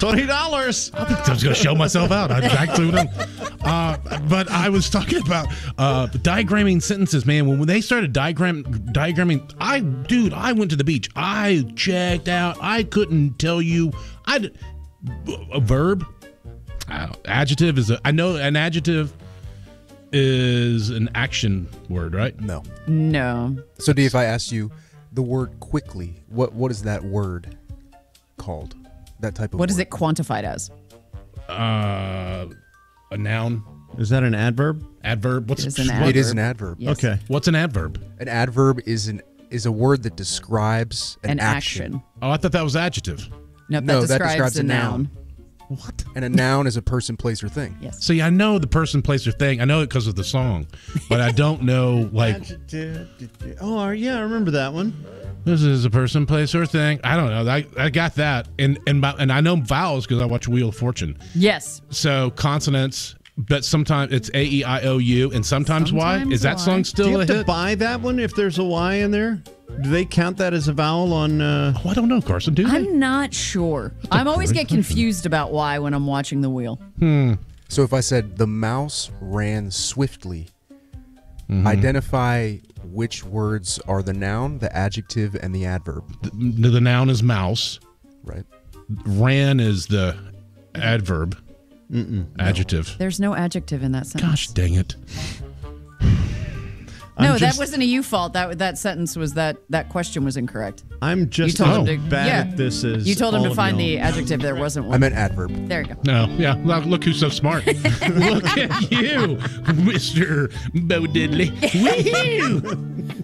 $20. I think I was going to show myself out. I actually would. But I was talking about diagramming sentences, man. When they started diagramming, I went to the beach. I checked out. I couldn't tell you. A verb, adjective is I know an adjective is an action word, right? No. So, D, if I asked you the word quickly, what is that word called? That type of What word? is it quantified as? A noun. Is that an adverb? Adverb. It is an It is adverb. an adverb. Yes. Okay. What's an adverb? An adverb is a word that describes an action. Oh, I thought that was adjective. Nope, No, that that describes describes a a noun. What? And a noun is a person, place, or thing. Yes. See, I know the person, place, or thing. I know it because of the song, but I don't know Oh, yeah, I remember that one. this is a person, place, or thing. I don't know. I got that, and I know vowels because I watch Wheel of Fortune. Yes. So consonants, but sometimes it's A, E, I, O, U, and sometimes Y. Is that song Do still you a have to hit? buy that one if there's a Y in there? Do they count that as a vowel on? Oh, I don't know, Carson. Do they? I'm not sure. I'm always get confused about why when I'm watching the wheel. So if I said the mouse ran swiftly, identify which words are the noun, the adjective, and the adverb. The noun is mouse. Right. Ran is the adverb. Adjective. There's no adjective in that sentence. Gosh dang it. No, that wasn't a you fault. That sentence was that question was incorrect. I'm just You told as him to- bad yeah. at this as You told him all to of find y'all. the adjective. There wasn't one. I meant adverb. There you go. No, yeah. Look who's so smart. Look at you, Mr. Bo Diddley. Woo-hoo!